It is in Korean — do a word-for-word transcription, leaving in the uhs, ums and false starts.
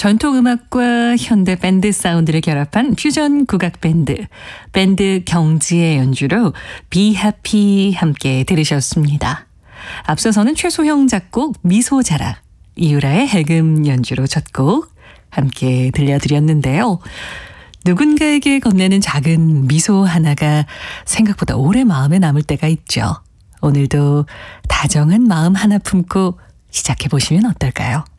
전통음악과 현대 밴드 사운드를 결합한 퓨전 국악 밴드, 밴드 경지의 연주로 Be Happy 함께 들으셨습니다. 앞서서는 최소형 작곡 미소자락, 이유라의 해금 연주로 첫 곡 함께 들려드렸는데요. 누군가에게 건네는 작은 미소 하나가 생각보다 오래 마음에 남을 때가 있죠. 오늘도 다정한 마음 하나 품고 시작해보시면 어떨까요?